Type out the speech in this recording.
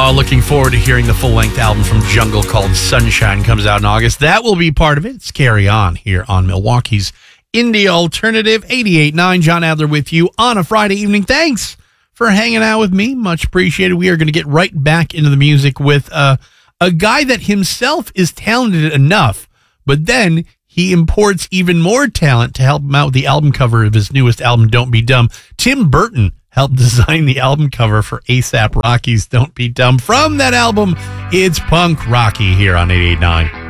Looking forward to hearing the full-length album from Jungle called Sunshine. Comes out in August. That will be part of it. It's Carry On here on Milwaukee's Indie Alternative 88.9. John Adler with you on a Friday evening. Thanks for hanging out with me. Much appreciated. We are going to get right back into the music with a guy that himself is talented enough, but then he imports even more talent to help him out with the album cover of his newest album, Don't Be Dumb. Tim Burton helped design the album cover for A$AP Rocky's Don't Be Dumb. From that album, it's Punk Rocky here on 88.9.